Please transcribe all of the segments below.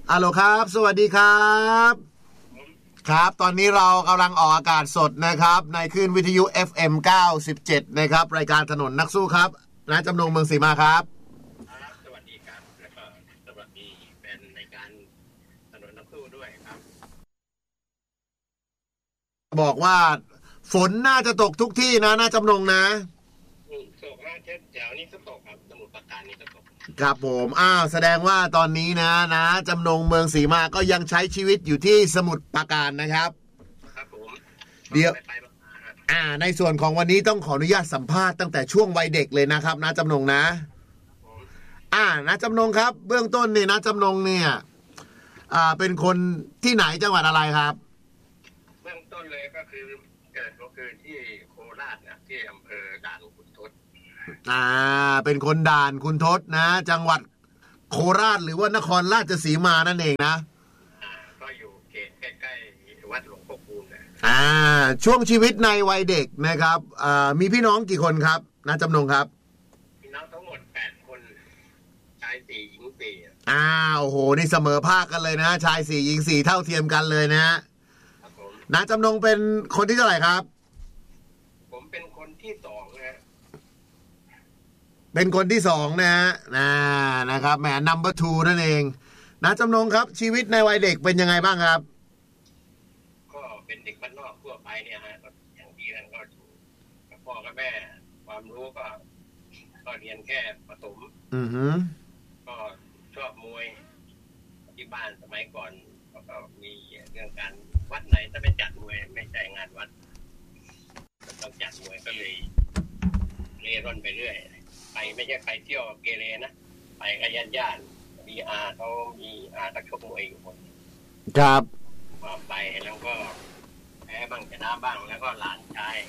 ฮัลโหลครับสวัสดีครับครับตอนนี้เรากำลังออกอากาศสดนะครับในคลื่นวิทยุ FM 97นะครับรายการถนนนักสู้ครับณจำนงเมืองศรีมาครับสวัสดีครับแล้วก็สวัสดีเป็นรายการถนนนักสู้ด้วยครับบอกว่าฝนน่าจะตกทุกที่นะณจำนงนะตกนะแถวนี้ก็ตกครับสมุทรปราการนี่ก็ตกครับผมแสดงว่าตอนนี้นะจำนงเมืองศรีมาก็ยังใช้ชีวิตอยู่ที่สมุทรปราการนะครับครับผมเดี๋ยวในส่วนของวันนี้ต้องขออนุญาตสัมภาษณ์ตั้งแต่ช่วงวัยเด็กเลยนะครับนะจำนงนะนะจำนงครับเบื้องต้นเนี่ยนะจำนงเนี่ยเป็นคนที่ไหนจังหวัดอะไรครับเบื้องต้นเลยก็คือเกิดก็คือที่โคราชนะที่อำเภอด่านขุนทดเป็นคนด่านขุนทดนะจังหวัดโคราชหรือว่านครราชสีมานั่นเองนะก็อยู่เขตใกล้ๆวัดหลวงพ่อคูณนะช่วงชีวิตในวัยเด็กนะครับมีพี่น้องกี่คนครับนะจำนงครับพี่น้องทั้งหมด8คนชาย4หญิง 4โอ้โหนี่เสมอภาคกันเลยนะชาย4หญิง4เท่าเทียมกันเลยนะครับผมนะจำนงเป็นคนที่เท่าไหร่ครับผมเป็นคนที่2นะเป็นคนที่2นะฮะนะครับแหม number 2นั่นเองนะจำนงครับชีวิตในวัยเด็กเป็นยังไงบ้างครับก็เป็นเด็กบ้านนอกทั่วไปเนี่ยฮะก็อย่างที่นั่นก็อยู่กับพ่อกับแม่ความรู้ก็เรียนแค่ประถมก็ชอบมวยที่บ้านสมัยก่อนก็มีเรื่องการวัดไหนถ้าไม่จัดมวยไม่ใช่งานวัดต้องจัดมวยก็เลยเร่ร่อนไปเรื่อยไปไม่ใช่ไปเที่ยวเกเรนะไปกับญาติมีเขามีตะชกมวยอยู่คนครับไปแล้วก็แพ้บ้างชนะบ้างแล้วก็หลานชาย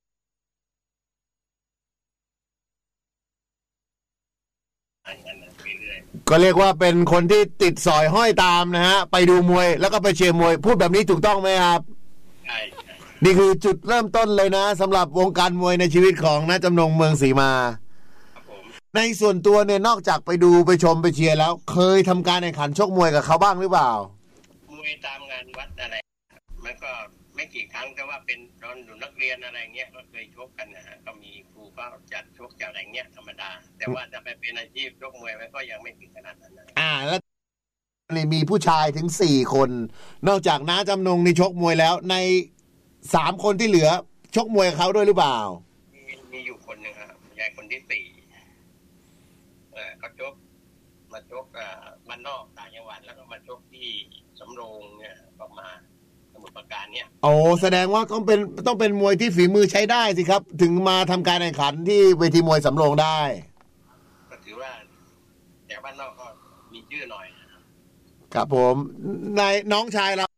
ก็เรียกว่าเป็นคนที่ติดสอยห้อยตามนะฮะไปดูมวยแล้วก็ไปเชียร์มวยพูดแบบนี้ถูกต้องไหมครับใช่นี่คือจุดเริ่มต้นเลยนะสำหรับวงการมวยในชีวิตของนะจำนงเมืองศรีมาในส่วนตัวเนี่ยนอกจากไปดูไปชมไปเชียร์แล้วเคยทำการแข่งขันชกมวยกับเขาบ้างหรือเปล่ามวยตามงานวัดอะไรมันก็ไม่กี่ครั้งแต่ว่าเป็นตอนอยู่นักเรียนอะไรเงี้ยก็เคยชกกันนะฮะก็มีครูก็จัดชกจัดอะไรเงี้ยธรรมดาแต่ว่าจะไปเป็นอาชีพชกมวยมันก็ยังไม่ถึงขนาดนั้นแล้วนี่มีผู้ชายถึง4คนนอกจากน้าจำนงนี่ชกมวยแล้วใน3คนที่เหลือชกมวยกับเขาด้วยหรือเปล่ามีอยู่คนนึงครับยายคนที่4เขาชกมาชกบ้านนอกต่างจังหวัดแล้วก็มาชกที่สำโรงเนี่ยประมาณสมุทรปราการเนี่ยแสดงว่าต้องเป็นมวยที่ฝีมือใช้ได้สิครับถึงมาทำการแข่งขันที่เวทีมวยสำโรงได้ก็ถือว่าแต่บ้านนอกก็มีชื่อหน่อยครับผมนายน้องชายเรา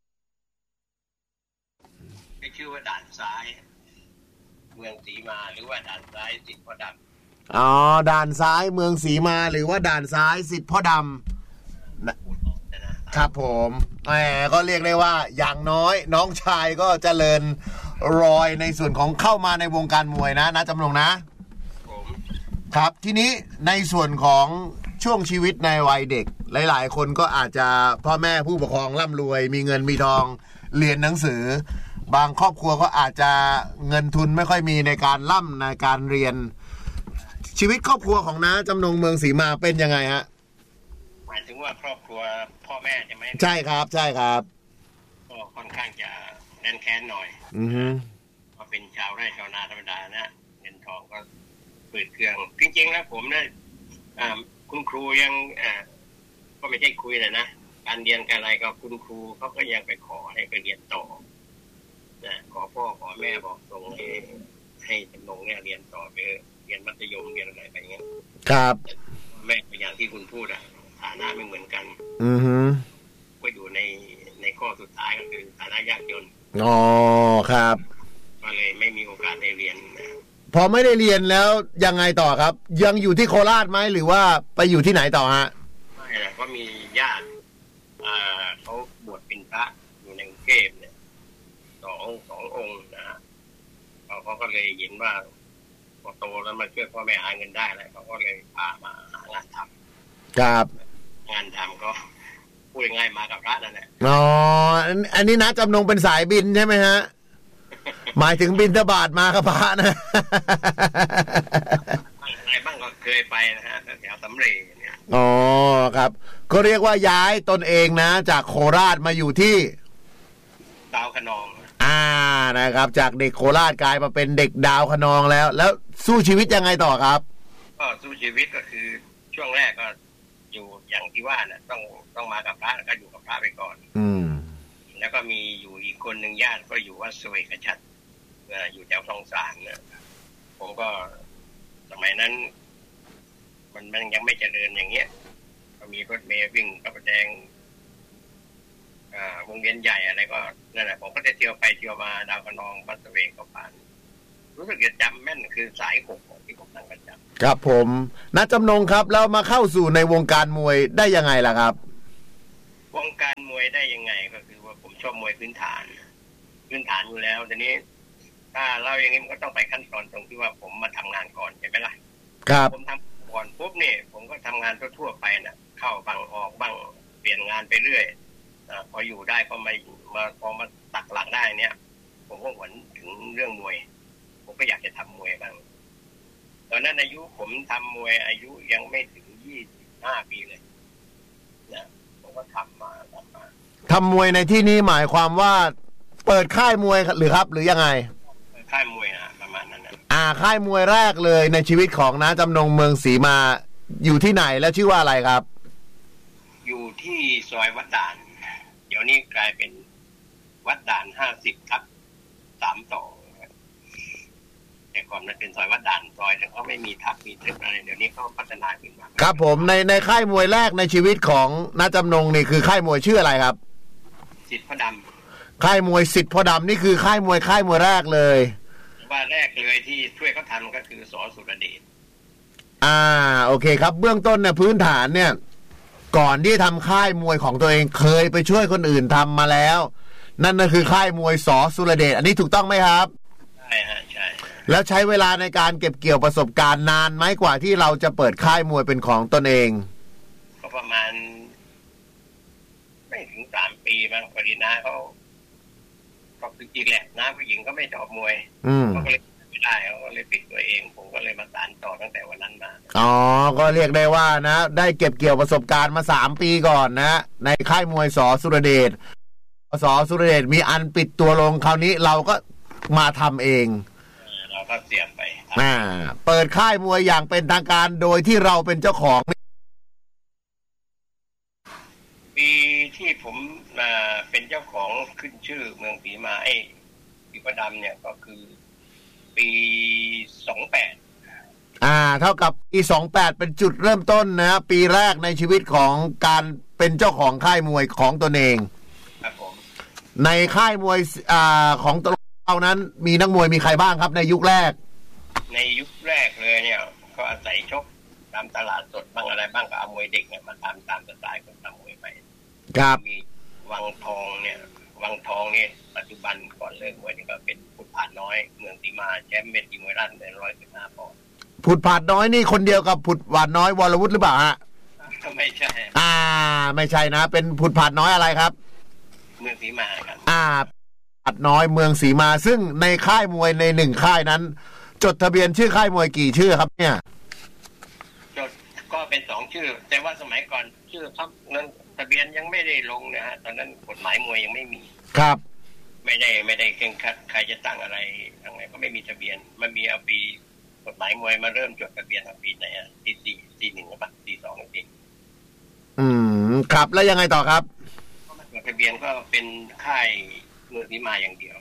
ชื่อว่าด่านซ้ายเมืองศรีมาหรือว่าด่านซ้ายสิทธิ์พ่อดำด่านซ้ายเมืองศรีมาหรือว่าด่านซ้ายสิทธิ์พ่อดำครับผมก็เรียกได้ว่าอย่างน้อยน้องชายก็เจริญรอยในส่วนของเข้ามาในวงการมวยนะจำนงนะครับทีนี้ในส่วนของช่วงชีวิตในวัยเด็กหลายๆคนก็อาจจะพ่อแม่ผู้ปกครองร่ำรวยมีเงินมีทองเรียนหนังสือบางครอบครัวก็อาจจะเงินทุนไม่ค่อยมีในการในการเรียนชีวิตครอบครัวของน้าจำนงเมืองศรีมาเป็นยังไงฮะหมายถึงว่าครอบครัวพ่อแม่ใช่ไหมใช่ครับก็ค่อนข้างจะแน่นแค้นหน่อยก็เป็นชาวไร่ชาวนาธรรมดานะเงินทองก็เปิดเครื่องจริงๆแล้วผมเนี่ยคุณครูยังก็ไม่ใช่คุยเลยนะการเรียนการอะไรก็คุณครูเขาก็ยังไปขอให้ไปเรียนต่อขอพ่อขอแม่บอกส่งให้จำนงเนี่ยเรียนต่อไปเรียนมัธยมเรียนอะไรไปเงี้ยครับแม่อย่างที่คุณพูดฐานะไม่เหมือนกันก็อยู่ในข้อสุดท้ายก็คือฐานะยากจนครับก็เลยไม่มีโอกาสได้เรียนพอไม่ได้เรียนแล้วยังไงต่อครับยังอยู่ที่โคราชไหมหรือว่าไปอยู่ที่ไหนต่อฮะไม่นะก็มีญาติเขาบวชเป็นพระอยู่ในกรุงเทพเนี่ยสององค์นะเขาก็เลยเห็นว่าพอโตแล้วมาช่วยพ่อแม่หาเงินได้อะไรเขาก็เลยพามาหางานทำครับงานทำก็พูดง่ายมากับพระนั่นแหละอ๋ออันนี้นะจำนงเป็นสายบินใช่ไหมฮะ หมายถึงบินทบาทมากับพระนะอะไรบ้างก็เคยไปนะฮะแถวสำเร็จเนี่ยอ๋อครับก็เรียกว่าย้ายตนเองนะจากโคราชมาอยู่ที่ดาวคะนองนะครับจากเด็กโคราชกลายมาเป็นเด็กดาวคะนองแล้วสู้ชีวิตยังไงต่อครับก็สู้ชีวิตก็คือช่วงแรกก็อยู่อย่างที่ว่าน่ะต้องมากับพระแล้วก็อยู่กับพระไปก่อนแล้วก็มีอยู่อีกคนหนึ่งญาติก็อยู่วัดเสวกฉัตรอยู่แถวคลองสานเนี่ยผมก็สมัยนั้นมันยังไม่เจริญอย่างเงี้ยก็มีรถเมล์วิ่งกับแดงวงเวียนใหญ่อะไรก็นั่นแหละผมก็จะเที่ยวไปเที่ยวมาดาวคะนองวัดเสวกก็ผ่านรู้สึกจะจำแม่นคือสาย6ของที่ผมนั่งประจำครับผมณจำนงครับแล้วมาเข้าสู่ในวงการมวยได้ยังไงล่ะครับวงการมวยได้ยังไงก็คือว่าผมชอบมวยพื้นฐานอยู่แล้วทีนี้ถ้าเล่าอย่างนี้มันก็ต้องไปขั้นตอนตรงที่ว่าผมมาทำงานก่อนใช่ไหมล่ะครับผมทำก่อนปุ๊บเนี่ยผมก็ทำงานทั่วไปนะเข้าบ้างออกบ้างเปลี่ยนงานไปเรื่อยพออยู่ได้ก็พอมาตักหลักได้เนี่ยผมก็หวนถึงเรื่องมวยผมก็อยากจะทำมวยบ้างตอนนั้นอายุผมทำมวยอายุยังไม่ถึง25 ปีเลยนะผมก็ทำมวยในที่นี้หมายความว่าเปิดค่ายมวยหรือครับหรือยังไงค่ายมวยนะประมาณนั้นนะค่ายมวยแรกเลยในชีวิตของน้าจำนงเมืองศรีมาอยู่ที่ไหนและชื่อว่าอะไรครับอยู่ที่ซอยวัดด่านเดี๋ยวนี้กลายเป็นวัดด่าน50/32แต่ก่อนมันเป็นซอยวัดด่านซอยแต่ก็ไม่มีทับมีตึกอะไรเดี๋ยวนี้เขาพัฒนาขึ้นมาครับผมในค่ายมวยแรกในชีวิตของน้าจำนงนี่คือค่ายมวยชื่ออะไรครับสิทธิ์พ่อดำค่ายมวยสิทธิ์พ่อดำนี่คือค่ายมวยแรกเลยว่าแรกเลยที่ช่วยเขาทำก็คือส.สุรเดชโอเคครับเบื้องต้นเนี่ยพื้นฐานเนี่ยก่อนที่ทำค่ายมวยของตัวเองเคยไปช่วยคนอื่นทำมาแล้วนั่นก็คือค่ายมวยส.สุรเดชอันนี้ถูกต้องไหมครับใช่ฮะใช่แล้วใช้เวลาในการเก็บเกี่ยวประสบการณ์นานไหมกว่าที่เราจะเปิดค่ายมวยเป็นของตนเองก็ประมาณไม่ถึง3 ปีบางพอดีนะเขาจริงๆแหละนะผู้หญิงก็ไม่ชอบมวยเขาก็เลยไม่ได้เขาก็เลยปิดตัวเองผมก็เลยมาสานต่อตั้งแต่วันนั้นมาก็เรียกได้ว่านะได้เก็บเกี่ยวประสบการณ์มา3 ปีก่อนนะในค่ายมวยส.สุรเดชส.สุรเดชมีอันปิดตัวลงคราวนี้เราก็มาทำเองเราก็เสียบไปเปิดค่ายมวยอย่างเป็นทางการโดยที่เราเป็นเจ้าของปีที่ผมเป็นเจ้าของขึ้นชื่อเมืองศรีมาสิทธิ์พ่อดำเนี่ยก็คือปี28 เท่ากับปี28เป็นจุดเริ่มต้นนะปีแรกในชีวิตของการเป็นเจ้าของค่ายมวยของตนเองครับผมในค่ายมวยของตัวเรานั้นมีนักมวยมีใครบ้างครับในยุคแรกเลยเนี่ยก็อาศัยชกตามตลาดสดบ้างอะไรบ้างก็เอามวยเด็กเนี่ยมาตามสไตล์คนทำมวยไปครับมีวังทองเนี่ยปัจจุบันก่อนเลิกมวยนี่ก็เป็นพุทธผาดน้อยเมืองศรีมาแชมป์เวทีมวยราชดำเนิน115 ปอนด์พุทธผาดน้อยนี่คนเดียวกับพุทธผาดน้อยวรวุฒิหรือเปล่าฮะไม่ใช่ไม่ใช่นะเป็นพุทธผาดน้อยอะไรครับเมืองศรีมาครับผาดน้อยเมืองศรีมาซึ่งในค่ายมวยใน1ค่ายนั้นจดทะเบียนชื่อค่ายมวยกี่ชื่อครับเนี่ยจดก็เป็น2 ชื่อแต่ว่าสมัยก่อนชื่อครับนั้นทะเบียนยังไม่ได้ลงนะฮะตอนนั้นกฎหมายมวยยังไม่มีครับไม่ได้เคร่งครัดใครจะตั้งอะไรยังไงก็ไม่มีทะเบียนมันมีเอาปีกฎหมายมวยมาเริ่มจดทะเบียนปีไหนที่41ป่ะ42จริงครับแล้วยังไงต่อครับจดทะเบียนก็เป็นค่ายเมืองศรีมาอย่างเดีย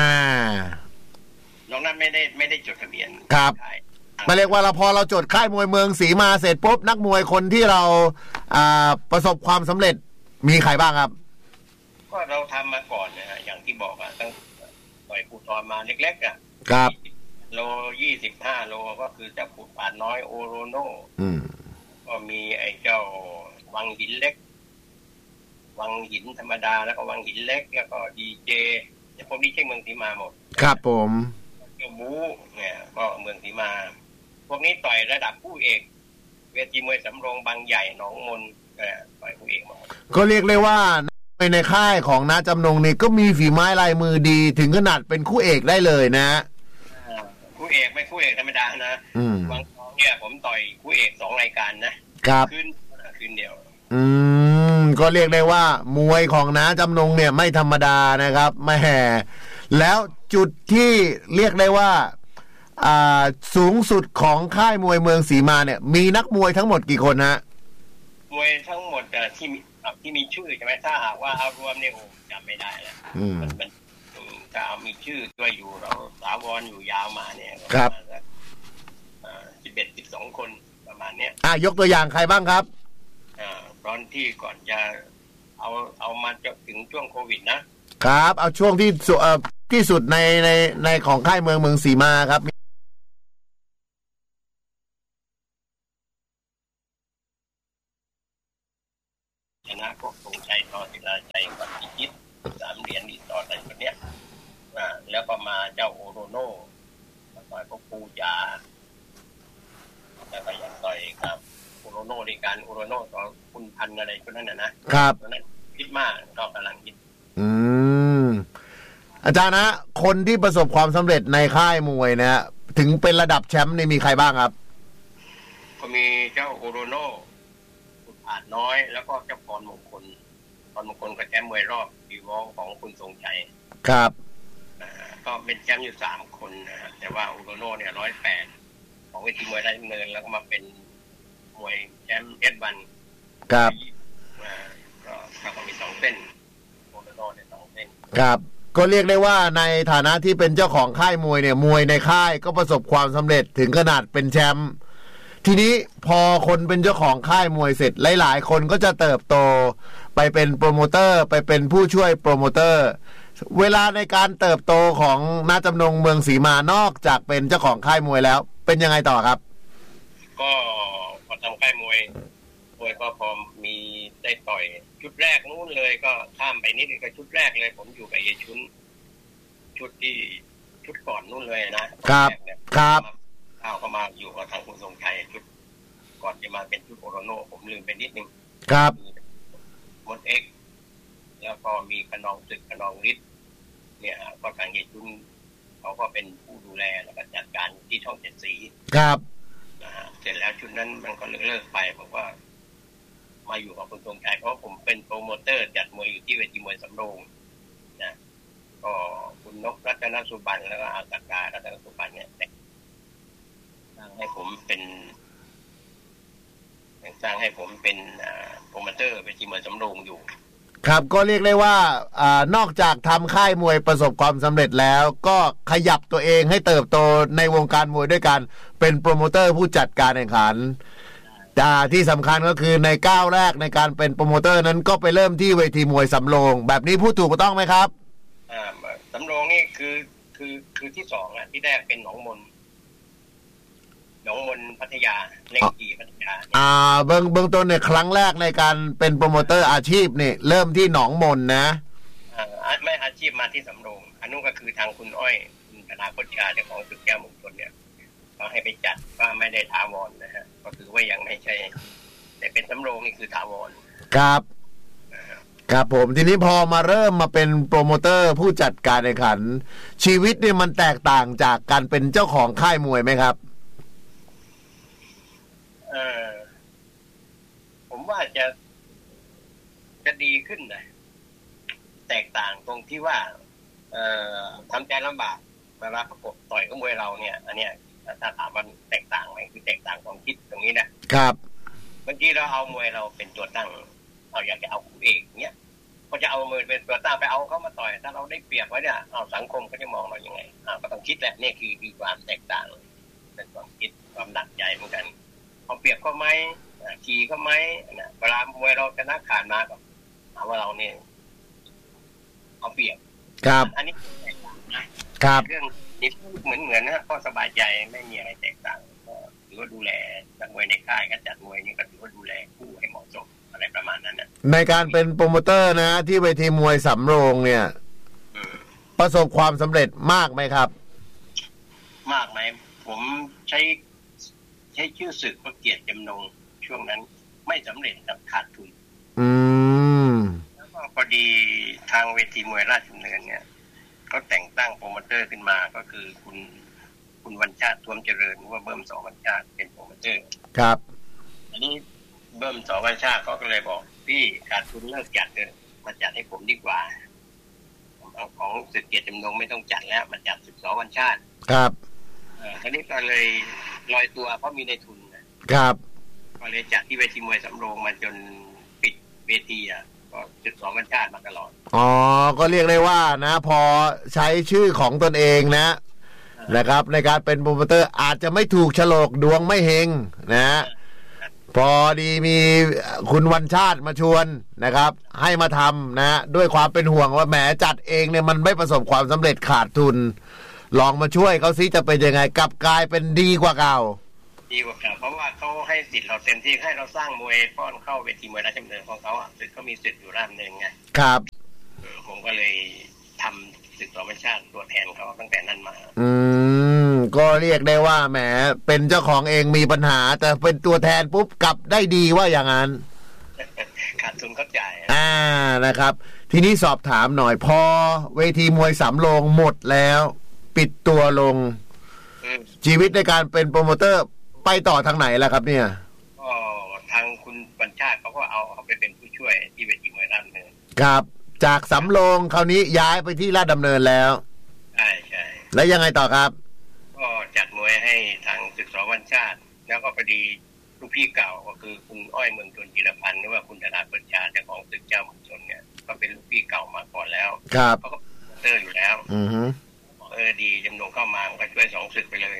วนอกนั้นไม่ได้จดทะเบียนครับมาเรียกว่าพอเราจดค่ายมวยเมืองศรีมาเสร็จปุ๊บนักมวยคนที่เราประสบความสำเร็จมีใครบ้างครับก็เราทำมาก่อนนะฮะอย่างที่บอกตั้งต่อยภูทรมาเล็กๆครับโล25 โลก็คือจะภูผาดน้อยโอโรโน่ก็มีไอ้เจ้าวังหินเล็กวังหินธรรมดาแล้วก็วังหินเล็กแล้วก็ดีเจพวกนี้ใช่เมืองศรีมาหมดครับผมบูเนี่ยก็เมืองศรีมาพวกนี้ต่อยระดับผู้เอกเวเวทีมวยสำโรงบางใหญ่หนองมนต่อยคู่เอกมาก็เรียกเลยว่าในค่ายของน้าจำนงนี่ก็มีฝีไม้ลายมือดีถึงขนาดเป็นคู่เอกได้เลยนะคู่เอกไม่คู่เอกธรรมดานะบางครั้งเนี่ยผมต่อยคู่เอก2 รายการนะครับคืนเดียวก็เรียกได้ว่ามวยของน้าจำนงเนี่ยไม่ธรรมดานะครับแม่แล้วจุดที่เรียกได้ว่าสูงสุดของค่ายมวยเมืองศรีมาเนี่ยมีนักมวยทั้งหมดกี่คนฮะมวยทั้งหมดที่มีชื่อใช่ไหมถ้าหากว่าเอารวมเนี่ยจำไม่ได้แล้วมันถ้าเอามีชื่อด้วยอยู่เราสาวรอยู่ยาวมาเนี่ยครับ 11-12 คนประมาณเนี้ยยกตัวอย่างใครบ้างครับตอนที่ก่อนจะเอามาจะถึงช่วงโควิดนะครับเอาช่วงที่สุดในของค่ายเมืองศรีมาครับชนะพวกธงชัยต่อศิลาชัยกับพิจิตร3 เหรียญนี่ต่ออะไรคนเนี้ยแล้วก็มาเจ้าโอโรโน่ต่อยพวกปูจาแล้วก็ยังต่อยครับโอโรโน่ในการโอโรโน่ต่อคุณพันอะไรคนนั้นนะครับตอนนั้นคิดมากก็กำลังคิดอาจารย์นะคนที่ประสบความสำเร็จในค่ายมวยนะถึงเป็นระดับแชมป์นี่มีใครบ้างครับก็มีเจ้าโอโรโน่คุณอาจน้อยแล้วก็เจ้าพรมงคลก็แชมป์มวยรอบปีวอลของคุณทรงชัยครับก็เป็นแชมป์อยู่3 คนนะฮะแต่ว่าโอโรโน่เนี่ย108ของเวทีมวยราชดำเนินแล้วก็มาเป็นมวยแชมป์S1 ครับก็มี2 เส้นโอโรโน่เนี่ย2 เส้นครับก็เรียกได้ว่าในฐานะที่เป็นเจ้าของค่ายมวยเนี่ยมวยในค่ายก็ประสบความสำเร็จถึงขนาดเป็นแชมป์ทีนี้พอคนเป็นเจ้าของค่ายมวยเสร็จหลายๆคนก็จะเติบโตไปเป็นโปรโมเตอร์ไปเป็นผู้ช่วยโปรโมเตอร์เวลาในการเติบโตของน้าจำนงเมืองศรีมานอกจากเป็นเจ้าของค่ายมวยแล้วเป็นยังไงต่อครับก็พอทำค่ายมวยก็พอมีได้ต่อยชุดแรกนู้นเลยก็ข้ามไปนิดนึงก็ชุดแรกเลยผมอยู่กับเยชุนชุดก่อนนู้นเลยนะครับเข้ามาอยู่กับทางคุณทรงชัยชุดก่อนจะมาเป็นชุดโอโรโน่ผมลืมไปนิดนึงครับมดเอ็กแล้วก็มีขนองศึกขนองฤทธิ์เนี่ยก็ทางเยชุนเขาก็เป็นผู้ดูแลแล้วก็จัดการที่ช่อง7 สีครับเสร็จแล้วชุดนั้นมันก็เลิกไปเพราะว่ามาอยู่กับคุณทรงชัยเพราะผมเป็นโปรโมเตอร์จัดมวยอยู่ที่เวทีมวยสำโรงนะก็คุณนกรัตนสุบรรณแล้วก็อาศักดารัตนสุบรรณเนี่ยสร้างให้ผมเป็นโปรโมเตอร์เวทีมวยสำโรงอยู่ครับก็เรียกได้ว่านอกจากทำค่ายมวยประสบความสำเร็จแล้วก็ขยับตัวเองให้เติบโตในวงการมวยด้วยกันเป็นโปรโมเตอร์ผู้จัดการแข่งขันที่สำคัญก็คือในก้าวแรกในการเป็นโปรโมเตอร์นั้นก็ไปเริ่มที่เวทีมวยสำโรงแบบนี้พูดถูกต้องไหมครับสำโรงนี่คือที่2ที่แรกเป็นหนองมนพัทยาเล็กกี่พัทยาเบื้องต้นเนี่ยครั้งแรกในการเป็นโปรโมเตอร์อาชีพนี่เริ่มที่หนองมนนะไม่อาชีพมาที่สำโรงอันนู้นก็คือทางคุณอ้อยคุณธนาโคชาเจ้าของตึกแก้วมงคลเนี่ยเขาให้ไปจัดว่าไม่ได้ถาวรนะฮะก็ถือว่ายังไม่ใช่แต่เป็นสำโรงนี่คือถาวรครับครับผมทีนี้พอมาเริ่มมาเป็นโปรโมเตอร์ผู้จัดการแข่งขันชีวิตเนี่ยมันแตกต่างจากการเป็นเจ้าของค่ายมวยไหมครับผมว่าจะดีขึ้นนะแตกต่างตรงที่ว่าทำใจลำบากเวลาประกบต่อยกับมวยเราเนี่ยอันเนี้ยถ้าถามว่าแตกต่างไหมคือแตกต่างความคิดตรงนี้นะครับบางทีเราเอามวยเราเป็นตัวตั้งเราอยากจะเอาคู่เอกเนี่ยก็จะเอามวยเป็นตัวตั้งไปเอาเขามาต่อยถ้าเราได้เปรียบไว้เนี่ยเอาสังคมเขาจะมองเรายังไงก็ต้องคิดแหละนี่คือความแตกต่างเป็นความคิดความหนักใจเหมือนกันเอาเปรียบเขาไหมขี่เขาไหมเวลามวยเราชนะขาดมาก็ถามว่าเราเนี่ยเอาเปรียบครับอันนี้แตกต่างนะครับเรื่องนี้เหมือนนะก็สบายใจไม่มีอะไรแตกต่างก็ถือว่าดูแลนักมวยในค่ายก็จัดมวยนี่ก็ถือว่าดูแลคู่ให้เหมาะสมอะไรประมาณนั้นนะในการเป็นโปรโมเตอร์นะที่เวทีมวยสำโรงเนี่ยประสบความสำเร็จมากไหมครับมากไหมผมใช้ชื่อศึกว่าเกียรติจำนงช่วงนั้นไม่สำเร็จกับขาดทุนแล้วก็พอดีทางเวทีมวยราชดำเนินเนี่ยเขาแต่งตั้งโปรโมเตอร์ขึ้นมาก็คือคุณวันชาติท้วมเจริญหรือว่าเบิ้มสอวันชาติเป็นโปรโมเตอร์ครับอันนี้เบิ้มสอวันชาติเขาก็เลยบอกพี่ขาดทุนเลิกจัดเลยมาจัดให้ผมดีกว่าของศึกเกียรติจำนงไม่ต้องจัดแล้วมาจัดศึกสอวันชาติครับคราวนี้ก็เลยลอยตัวเพราะมีในทุนครับก็เลยจัดที่เวทีมวยสำโรงมาจนปิดเวทีก็ศึกสอวันชาติมาตลอดก็เรียกได้ว่านะพอใช้ชื่อของตนเองนะครับในการเป็นโปรโมเตอร์อาจจะไม่ถูกโฉลกดวงไม่เฮงนะพอดีมีคุณวันชาติมาชวนนะครับให้มาทำนะด้วยความเป็นห่วงว่าแหมจัดเองเนี่ยมันไม่ประสบความสำเร็จขาดทุนลองมาช่วยเขาซิจะเป็นยังไงกลับกลายเป็นดีกว่าเก่าเพราะว่าเขาให้สิทธิ์เราเต็มที่ให้เราสร้างมวยป้อนเข้าเวทีมวยราชดำเนินของเขาศึกเขามีสิทธิ์อยู่ด้านหนึ่งไงครับผมก็เลยทำศึกสอวันชาติตัวแทนเขาตั้งแต่นั้นมาก็เรียกได้ว่าแหมเป็นเจ้าของเองมีปัญหาแต่เป็นตัวแทนปุ๊บกลับได้ดีว่าอย่างนั้นขาดทุนเข้าใจนะครับทีนี้สอบถามหน่อยพอเวทีมวยสำโรงหมดแล้วปิดตัวลงชีวิตในการเป็นโปรโมเตอร์ไปต่อทางไหนล่ะครับเนี่ยก็ทางคุณบัญชาติเขาก็เอาไปเป็นผู้ช่วยที่เวทีมวยราชดำเนินครับจากสำโรงคราวนี้ย้ายไปที่ราชดำเนินแล้วใช่แล้วยังไงต่อครับก็จัดมวยให้ทางศึกสอวันชาติแล้วก็พอดีลูกพี่เก่าก็คือคุณอ้อยเมืองชนจิรพันธ์หรือว่าคุณธนาประชาเจ้าของศึกเจ้าเมืองชนเนี่ยก็เป็นลูกพี่เก่ามาก่อนแล้วครับเขาก็เตอร์อยู่แล้วดีจำนงเข้ามาก็ช่วย2ศึกไปเลย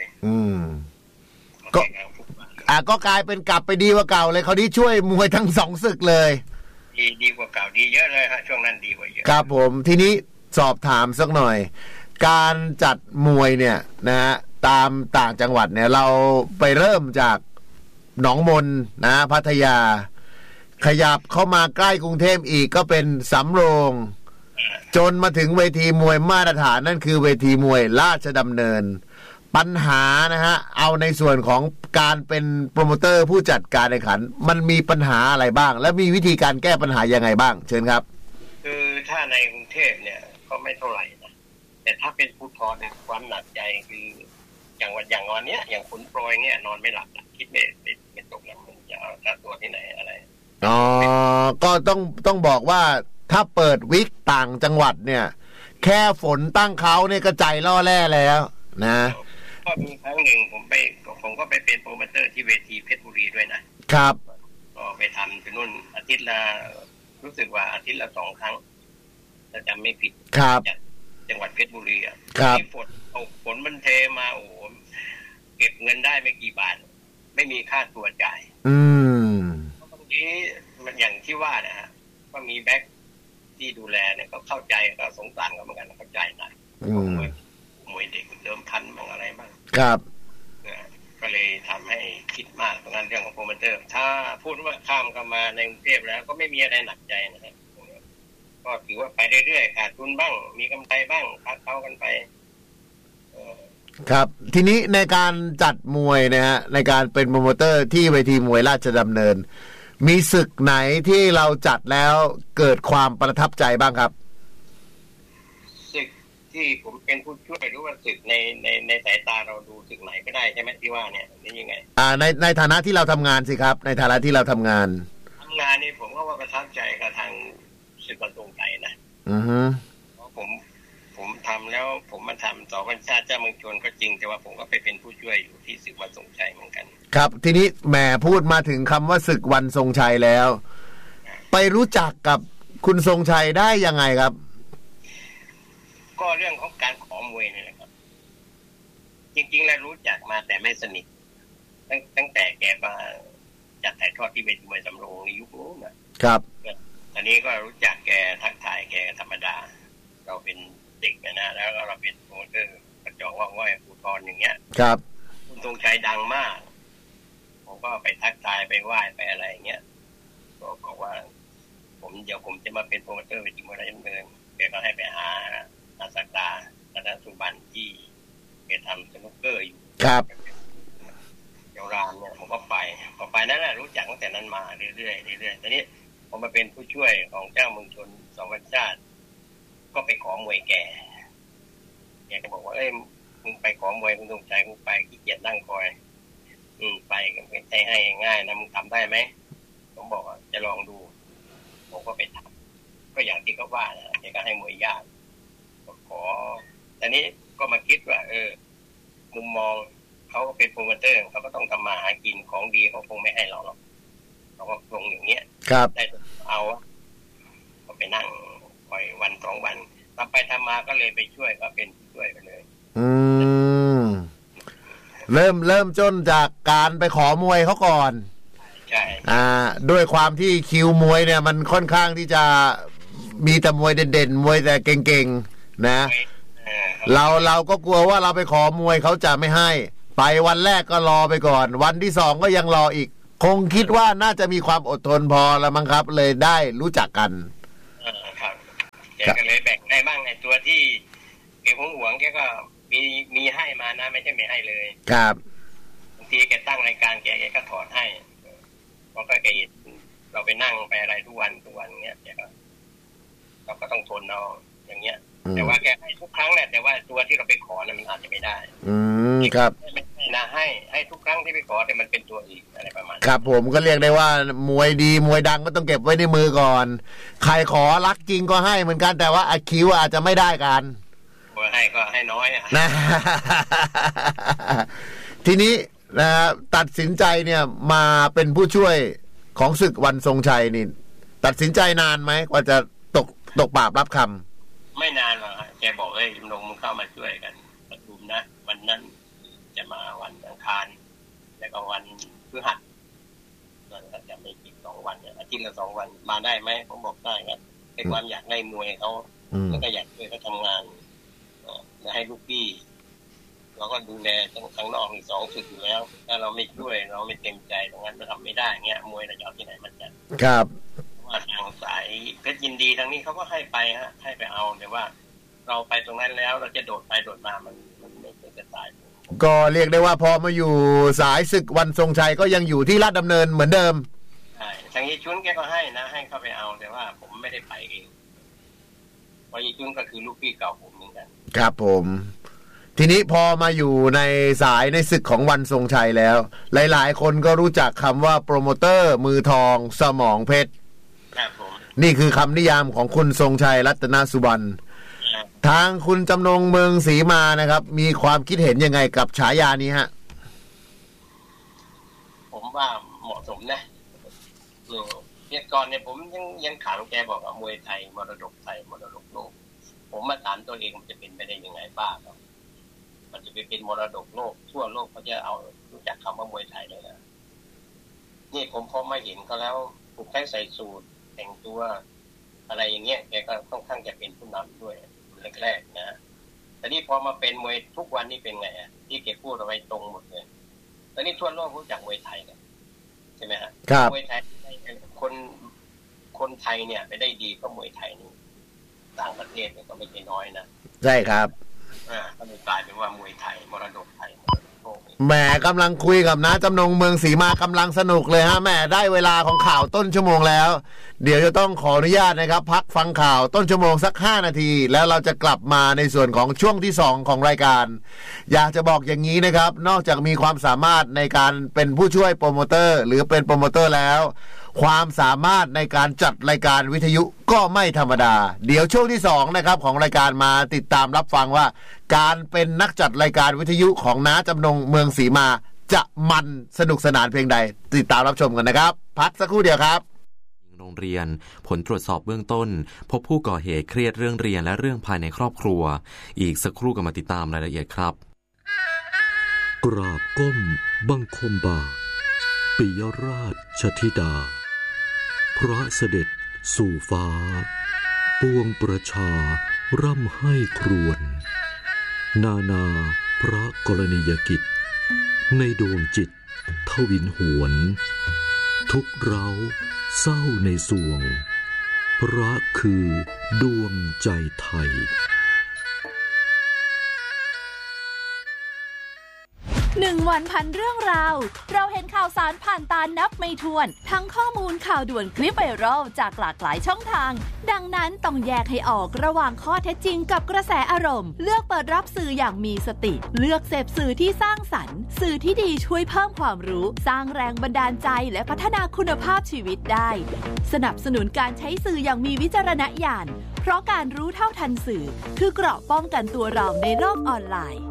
ก็กลายเป็นกลับไปดีกว่าเก่าเลยเขาที่ช่วยมวยทั้ง2ศึกเลยดีกว่าเก่าดีเยอะเลยฮะช่วงนั้นดีกว่าเยอะครับผมทีนี้สอบถามสักหน่อยการจัดมวยเนี่ยนะฮะตามต่างจังหวัดเนี่ยเราไปเริ่มจากหนองมนนะพัทยาขยับเข้ามาใกล้กรุงเทพอีกก็เป็นสำโรงจนมาถึงเวทีมวยมาตรฐานนั่นคือเวทีมวยราชดำเนินปัญหานะฮะเอาในส่วนของการเป็นโปรโมเตอร์ผู้จัดการแข่งขันมันมีปัญหาอะไรบ้างและมีวิธีการแก้ปัญหายังไงบ้างเชิญครับคือถ้าในกรุงเทพเนี่ยก็ไม่เท่าไหร่นะแต่ถ้าเป็นภูธรเนี่ยความหนักใจคืออย่างวันเนี้ยอย่างขุนโปรยเนี่ยนอนไม่หลับคิดไม่ตกแล้วมันจะเอาค่าตัวที่ไหนอะไรก็ต้องบอกว่าถ้าเปิดวิกต่างจังหวัดเนี่ยแค่ฝนตั้งเขาเนี่ยก็ใจล่อแร่แล้วนะก็มีครั้งหนึ่งผมก็ไปเป็นโปรโมเตอร์ที่เวทีเพชรบุรีด้วยนะครับก็ไปทำที่นู่นอาทิตย์ละรู้สึกว่าอาทิตย์ละ2 ครั้งถ้าจำไม่ผิดครับจังหวัดเพชรบุรีที่ฝนมันเทมาโอ้เก็บเงินได้ไม่กี่บาทไม่มีค่าตัวจ่ายบางทีมันอย่างที่ว่านะฮะก็มีแบ็คที่ดูแลเนี่ยก็เข้าใจก็สงสารกันเหมือนกันเข้าใจนะมวยเด็กเดิมพันบ้างอะไรบ้างครับก็เลยทำให้คิดมากตรงนั้นเรื่องของโปรโมเตอร์ถ้าพูดว่าข้ามกันมาในกรุงเทพแล้วก็ไม่มีอะไรหนักใจนะครับก็ถือว่าไปเรื่อยๆขาดทุนบ้างมีกำไรบ้างพักเข้ากันไปครับทีนี้ในการจัดมวยนะฮะในการเป็นโปรโมเตอร์ที่เวทีมวยราชดำเนินมีศึกไหนที่เราจัดแล้วเกิดความประทับใจบ้างครับศึกที่ผมเป็นผู้ช่วยหรือว่าศึกในสายตาเราดูศึกไหนก็ได้ใช่ไหมที่ว่าเนี่ยนี่ยังไงในฐานะที่เราทำงานสิครับในฐานะที่เราทำงานนี่ผมก็ว่าประทับใจกับทางศึกบรรทงไก่นะเพราะผมทำแล้วผมมาทำต่อวันชาติเจ้าเมืองชนก็จริงแต่ว่าผมก็ไปเป็นผู้ช่วยอยู่ที่ศึกวันทรงชัยเหมือนกันครับทีนี้แหมพูดมาถึงคำว่าศึกวันทรงชัยแล้วไปรู้จักกับคุณทรงชัยได้ยังไงครับก็เรื่องของการขอมวยนี่แหละครับจริงๆแล้วรู้จักมาแต่ไม่สนิทตั้งแต่แกมาจัดถ่ายทอดที่เวทีมวยสำโรงในยุคนู้นครับอันนี้ก็รู้จักแกทักทายแกธรรมดาเราเป็นเด็กนะแล้วเราเป็นโปรโมเตอร์กระจอกว่างไหวภูธรอย่างเงี้ยครับคุณทรงชัยดังมากผมก็ไปทักทายไปไหว้ไปอะไรเงี้ยก็บอกว่าเดี๋ยวผมจะมาเป็นโปรโมเตอร์เวทีมวยราชดำเนินแกก็ให้ไปหาอาสาตาณสุบันที่แกทำสนุกเกอร์อยู่ครับแต่รามเนี่ยผมก็ไปนั่นแหละรู้จักตั้งแต่นั้นมาเรื่อยๆตอนนี้ผมมาเป็นผู้ช่วยของเจ้าเมืองชนสองพันชาติก็ไปขอมวยแกก็บอกว่าเอ้ยมึงไปขอมวยมึงต้องใจมึงไปขี้เกียจนั่งคอยไปกันไม่ใช่ให้ง่ายนะมึงทำได้ไหมผมบอกว่าจะลองดูผมก็ไปทำก็อย่างที่เขาว่านะแกก็ให้มวยยากก็ขอตอนนี้ก็มาคิดว่ามุมมองเขาก็เป็นโปรโมเตอร์เขาก็ต้องทำมาหากินของดีเขาคงไม่ให้เราหรอกเขาก็ลงอย่างเงี้ยได้เอาก็ไปนั่งคอยวัน2 วันทำไปทำมาก็เลยไปช่วยก็เป็นช่วยไปเลยเริ่มจนจากการไปขอมวยเขาก่อนใช่ด้วยความที่คิวมวยเนี่ยมันค่อนข้างที่จะมีแต่มวยเด่นๆมวยแต่เก่งๆนะเราก็กลัวว่าเราไปขอมวยเขาจะไม่ให้ไปวันแรกก็รอไปก่อนวันที่2ก็ยังรออีกคงคิดว่าน่าจะมีความอดทนพอแล้วมั้งครับเลยได้รู้จักกันครับแกก็เลยแบ่งให้บ้างในตัวที่แกหวงแกก็มีให้มานะไม่ใช่ไม่ให้เลยครับบางทีแกตั้งรายการแกก็ถอดให้เพราะก็แกเราไปนั่งไปอะไรทุกวันเงี้ยแกก็เราก็ต้องทนเอาอย่างเงี้ยแต่ว่าแกให้ทุกครั้งแหละแต่ว่าตัวที่เราไปขอนั้นมันอาจจะไม่ได้ครับไม่นะให้ทุกครั้งที่ไปขอแต่มันเป็นตัวอีกอะไรประมาณครับผมก็เรียกได้ว่ามวยดีมวยดังก็ต้องเก็บไว้ในมือก่อนใครขอรักจริงก็ให้เหมือนกันแต่ว่าคิวอาจจะไม่ได้กันให้ก็ให้น้อยนะ ทีนี้ตัดสินใจเนี่ยมาเป็นผู้ช่วยของศึกวันทรงชัยนี่ตัดสินใจนานไหมกว่าจะตกปากรับคำไม่นานหรอกแกบอกเลยลงมึงเข้ามาช่วยกันประชุมนะวันนั้นจะมาวันอังคารแล้วก็วันพฤหัสก็จะไม่กิน2 วันอาทิตย์ละ2 วันมาได้ไหมผมบอกได้ครับในความอยากได้มวยเขาแล้วก็อยากช่วยเขาทำงานให้ลูกพี่เราก็ดูแลข้างนอกอีก2 ศึกอยู่แล้วถ้าเราไม่ช่วยเราไม่เต็มใจตรงนั้นมันทำไม่ได้เงี้ยมวยเราจะเอาที่ไหนมันจะครับว่าทางสายเพชรยินดีทางนี้เขาก็ให้ไปให้ไปเอาแต่ว่าเราไปตรงนั้นแล้วเราจะโดดไปโดดมามันไม่เป็นจะตายก็เรียกได้ว่าพอมาอยู่สายศึกวันทรงชัยก็ยังอยู่ที่ลาดดำเนินเหมือนเดิมใช่ทางยีชุนแกก็ให้นะให้เข้าไปเอาแต่ว่าผมไม่ได้ไปเองเพราะยีชุนก็คือลูกพี่เก่าผมเหมือนกันครับผมทีนี้พอมาอยู่ในสายในศึกของวันทรงชัยแล้วหลายๆคนก็รู้จักคำว่าโปรโมเตอร์มือทองสมองเพชรครับผมนี่คือคำนิยามของคุณทรงชัยรัตนสุวรรณทางคุณจำนงเมืองศรีมานะครับมีความคิดเห็นยังไงกับฉายานี้ฮะผมว่าเหมาะสมนะเนี่ยก่อนเนี่ยผมยังถามแกบอกว่ามวยไทยมรดกไทยมรดกโลกผมมาถามตัวเองมันจะเป็นไปได้ยังไงบ้างมันจะไปเป็นมรดกโลกทั่วโลกเขาจะเอารู้จักคำว่ามวยไทยเลยนะนี่ผมพอมาเห็นเขาแล้วถูกใส่สูทแต่งตัวอะไรอย่างเงี้ยแกก็ค่อนข้างจะเป็นผู้นำด้วยแรกๆนะแต่นี่พอมาเป็นมวยทุกวันนี้เป็นไงที่แกพูดเอาไว้ตรงหมดเลยตอนนี้ทั่วโลกรู้จักมวยไทยกันใช่ไหมฮะมวยไทยคนไทยเนี่ยไปได้ดีเพราะมวยไทยนี่ต่างประเทศก็ไม่ใช่น้อยนะใช่ครับก็เลยกลายเป็นว่ามวยไทยมรดกไทยแหมกำลังคุยกับน้าจำนงเมืองศรีมากำลังสนุกเลยฮะแหมได้เวลาของข่าวต้นชั่วโมงแล้วเดี๋ยวจะต้องขออนุญาตนะครับพักฟังข่าวต้นชั่วโมงสัก5 นาทีแล้วเราจะกลับมาในส่วนของช่วงที่2ของรายการอยากจะบอกอย่างนี้นะครับนอกจากมีความสามารถในการเป็นผู้ช่วยโปรโมเตอร์หรือเป็นโปรโมเตอร์แล้วความสามารถในการจัดรายการวิทยุก็ไม่ธรรมดาเดี๋ยวช่วงที่2นะครับของรายการมาติดตามรับฟังว่าการเป็นนักจัดรายการวิทยุของน้าจำนงเมืองศรีมาจะมันสนุกสนานเพียงใดติดตามรับชมกันนะครับพักสักครู่เดียวครับโรงเรียนผลตรวจสอบเบื้องต้นพบผู้ก่อเหตุเครียดเรื่องเรียนและเรื่องภายในครอบครัวอีกสักครู่ก็มาติดตามรายละเอียดครับกราบก้มบังคมบาทปิยราชธิดาพระเสด็จสู่ฟ้าปวงประชาร่ำให้ครวญนาพระกรณียกิจในดวงจิตทวินหวนทุกเร้าเศร้าในสวงพระคือดวงใจไทย 1 วันพันเรื่องราวเราเห็นข่าวสารผ่านตานับไม่ถ้วนทั้งข้อมูลข่าวด่วนคลิปไวรัลจากหลากหลายช่องทางดังนั้นต้องแยกให้ออกระหว่างข้อเท็จจริงกับกระแสอารมณ์เลือกเปิดรับสื่ออย่างมีสติเลือกเสพสื่อที่สร้างสรรค์สื่อที่ดีช่วยเพิ่มความรู้สร้างแรงบันดาลใจและพัฒนาคุณภาพชีวิตได้สนับสนุนการใช้สื่ออย่างมีวิจารณญาณเพราะการรู้เท่าทันสื่อคือเกราะป้องกันตัวเราในโลกออนไลน์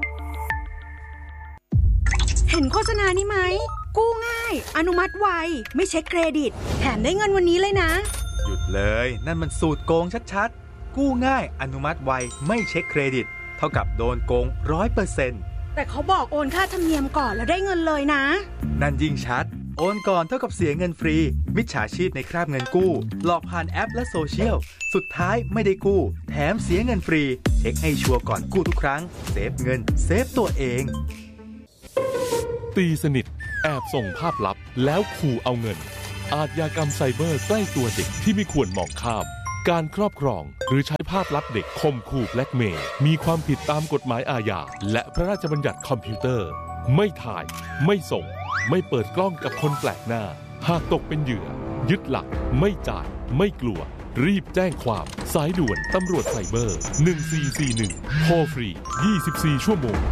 เห็นโฆษณานี้ไหมกู้ง่ายอนุมัติไวไม่เช็คเครดิตแถมได้เงินวันนี้เลยนะหยุดเลยนั่นมันสูตรโกงชัดๆกู้ง่ายอนุมัติไวไม่เช็คเครดิตเท่ากับโดนโกง 100% แต่เขาบอกโอนค่าธรรมเนียมก่อนแล้วได้เงินเลยนะนั่นยิ่งชัดโอนก่อนเท่ากับเสียเงินฟรีมิจฉาชีพในคราบเงินกู้หลอกผ่านแอปและโซเชียลสุดท้ายไม่ได้กู้แถมเสียเงินฟรีเช็คให้ชัวร์ก่อนกู้ทุกครั้งเซฟเงินเซฟตัวเองตีสนิทแอบส่งภาพลับแล้วขู่เอาเงินอาชญากรรมไซเบอร์ใกล้ตัวเด็กที่ไม่ควรมองข้ามการครอบครองหรือใช้ภาพลับเด็กข่มขู่แบล็กเมย์มีความผิดตามกฎหมายอาญาและพระราชบัญญัติคอมพิวเตอร์ไม่ถ่ายไม่ส่งไม่เปิดกล้องกับคนแปลกหน้าหากตกเป็นเหยื่อยึดหลักไม่จ่ายไม่กลัวรีบแจ้งความสายด่วนตำรวจไซเบอร์1441โทรฟรี24ชั่วโมง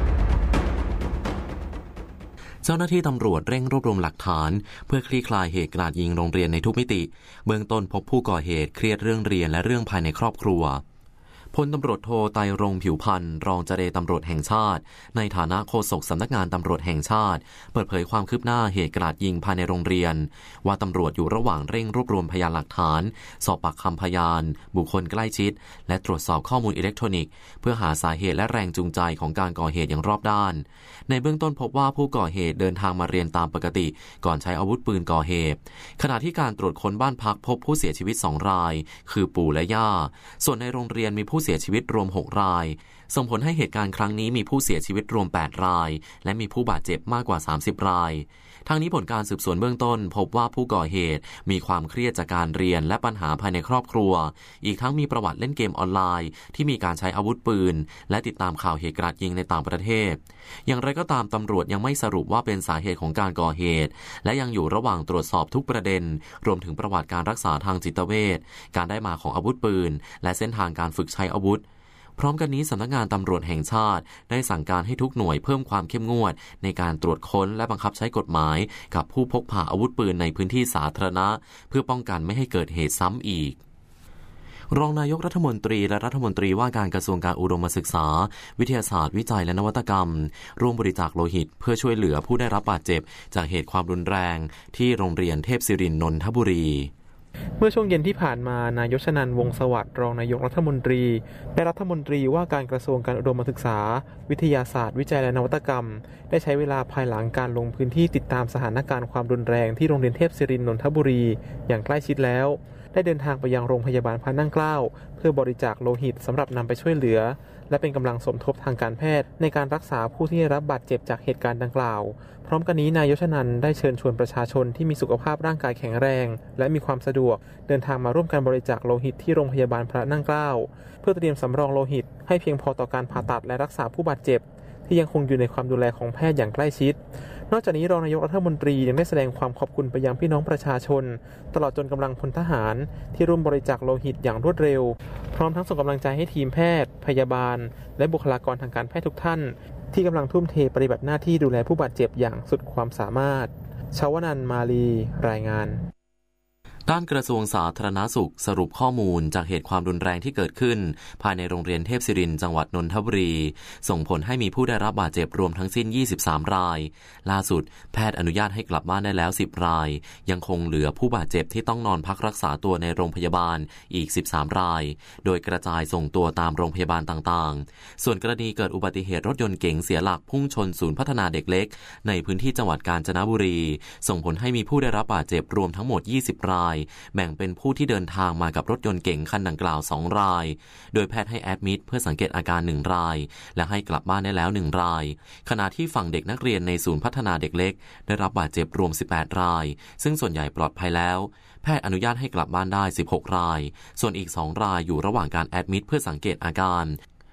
เจ้าหน้าที่ตำรวจเร่งรวบรวมหลักฐานเพื่อคลี่คลายเหตุกราดยิงโรงเรียนในทุกมิติเบื้องต้นพบผู้ก่อเหตุเครียดเรื่องเรียนและเรื่องภายในครอบครัวพลตำรวจโทไตรรงค์ผิวพรรณรองเจรตำรวจแห่งชาติในฐานะโฆษกสำนักงานตำรวจแห่งชาติเปิดเผยความคืบหน้าเหตุกราดยิงภายในโรงเรียนว่าตำรวจอยู่ระหว่างเร่งรวบรวมพยานหลักฐานสอบปากคำพยานบุคคลใกล้ชิดและตรวจสอบข้อมูลอิเล็กทรอนิกส์เพื่อหาสาเหตุและแรงจูงใจของการก่อเหตุอย่างรอบด้านในเบื้องต้นพบว่าผู้ก่อเหตุเดินทางมาเรียนตามปกติก่อนใช้อาวุธปืนก่อเหตุขณะที่การตรวจค้นบ้านพักพบผู้เสียชีวิต2รายคือปู่และย่าส่วนในโรงเรียนมีผู้เสียชีวิตรวม6รายส่งผลให้เหตุการณ์ครั้งนี้มีผู้เสียชีวิตรวม8รายและมีผู้บาดเจ็บมากกว่า30รายทางนี้ผลการสืบสวนเบื้องต้นพบว่าผู้ก่อเหตุมีความเครียดจากการเรียนและปัญหาภายในครอบครัวอีกทั้งมีประวัติเล่นเกมออนไลน์ที่มีการใช้อาวุธปืนและติดตามข่าวเหตุกราดยิงในต่างประเทศอย่างไรก็ตามตำรวจยังไม่สรุปว่าเป็นสาเหตุของการก่อเหตุและยังอยู่ระหว่างตรวจสอบทุกประเด็นรวมถึงประวัติการรักษาทางจิตเวชการได้มาของอาวุธปืนและเส้นทางการฝึกใช้อาวุธพร้อมกันนี้สำนักงานตำรวจแห่งชาติได้สั่งการให้ทุกหน่วยเพิ่มความเข้มงวดในการตรวจค้นและบังคับใช้กฎหมายกับผู้พกพาอาวุธปืนในพื้นที่สาธารณะเพื่อป้องกันไม่ให้เกิดเหตุซ้ำอีกรองนายกรัฐมนตรีและรัฐมนตรีว่าการกระทรวงการอุดมศึกษาวิทยาศาสตร์วิจัยและนวัตกรรมร่วมบริจาคโลหิตเพื่อช่วยเหลือผู้ได้รับบาดเจ็บจากเหตุความรุนแรงที่โรงเรียนเทพศิรินทร์นนทบุรีเมื่อช่วงเย็นที่ผ่านมานายชนันท์ วงศ์สวัสดิ์รองนายกรัฐมนตรีและรัฐมนตรีว่าการกระทรวงการอุดมศึกษาวิทยาศาสตร์วิจัยและนวัตกรรมได้ใช้เวลาภายหลังการลงพื้นที่ติดตามสถานการณ์ความรุนแรงที่โรงเรียนเทพศิรินทร์นนทบุรีอย่างใกล้ชิดแล้วได้เดินทางไปยังโรงพยาบาลพระนั่งเกล้าเพื่อบริจาคโลหิตสำหรับนำไปช่วยเหลือและเป็นกำลังสมทบทางการแพทย์ในการรักษาผู้ที่ได้รับบาดเจ็บจากเหตุการณ์ดังกล่าวพร้อมกันนี้นายชนันท์ได้เชิญชวนประชาชนที่มีสุขภาพร่างกายแข็งแรงและมีความสะดวกเดินทางมาร่วมการบริจาคโลหิตที่โรงพยาบาลพระนั่งเกล้าเพื่อเตรียมสำรองโลหิตให้เพียงพอต่อการผ่าตัดและรักษาผู้บาดเจ็บที่ยังคงอยู่ในความดูแลของแพทย์อย่างใกล้ชิดนอกจากนี้รองนายกรัฐมนตรียังได้แสดงความขอบคุณไปยังพี่น้องประชาชนตลอดจนกำลังพลทหารที่ร่วมบริจาคโลหิตอย่างรวดเร็วพร้อมทั้งส่งกำลังใจให้ทีมแพทย์พยาบาลและบุคลากรทางการแพทย์ทุกท่านที่กำลังทุ่มเทปฏิบัติหน้าที่ดูแลผู้บาดเจ็บอย่างสุดความสามารถชวนันท์ มาลีรายงานด้านกระทรวงสาธารณสุขสรุปข้อมูลจากเหตุความรุนแรงที่เกิดขึ้นภายในโรงเรียนเทพศิรินทร์จังหวัดนนทบุรีส่งผลให้มีผู้ได้รับบาดเจ็บรวมทั้งสิ้น23รายล่าสุดแพทย์อนุญาตให้กลับบ้านได้แล้ว10รายยังคงเหลือผู้บาดเจ็บที่ต้องนอนพักรักษาตัวในโรงพยาบาลอีก13รายโดยกระจายส่งตัวตามโรงพยาบาลต่างๆส่วนกรณีเกิดอุบัติเหตุรถยนต์เก๋งเสียหลักพุ่งชนศูนย์พัฒนาเด็กเล็กในพื้นที่จังหวัดกาญจนบุรีส่งผลให้มีผู้ได้รับบาดเจ็บรวมทั้งหมด20รายแบ่งเป็นผู้ที่เดินทางมากับรถยนต์เก๋งคันดังกล่าว2รายโดยแพทย์ให้แอดมิดเพื่อสังเกตอาการ1รายและให้กลับบ้านได้แล้ว1รายขณะที่ฝั่งเด็กนักเรียนในศูนย์พัฒนาเด็กเล็กได้รับบาดเจ็บรวม18รายซึ่งส่วนใหญ่ปลอดภัยแล้วแพทย์อนุญาตให้กลับบ้านได้16รายส่วนอีก2รายอยู่ระหว่างการแอดมิดเพื่อสังเกตอาการ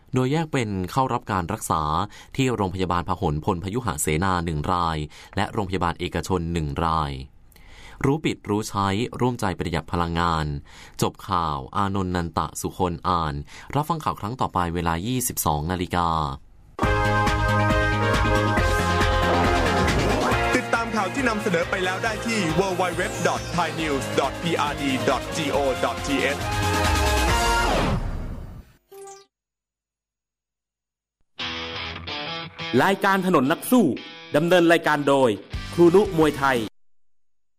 โดยแยกเป็นเข้ารับการรักษาที่โรงพยาบาลพหลพลพยุหเสนา1รายและโรงพยาบาลเอกชน1รายรู้ปิดรู้ใช้ร่วมใจประหยัดพลังงานจบข่าวอานนท์นันตะสุคนอ่านรับฟังข่าวครั้งต่อไปเวลา 22:00 น. ติดตามข่าวที่นำเสนอไปแล้วได้ที่ www.thainews.prd.go.th รายการถนนนักสู้ดำเนินรายการโดยครูนุมวยไทย